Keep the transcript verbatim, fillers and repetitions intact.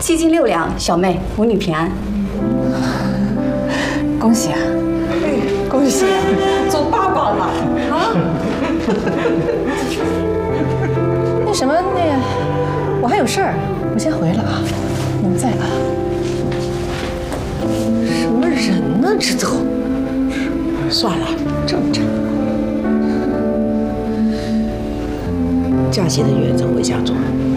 七斤六两，小妹，母女平安。 恭喜啊！ 哎，恭喜啊，做爸爸了啊！ 那什么，那个，我还有事儿，我先回了啊，你们在啊。 什么人呢？这都，算了，这么着。假期的月子回家做。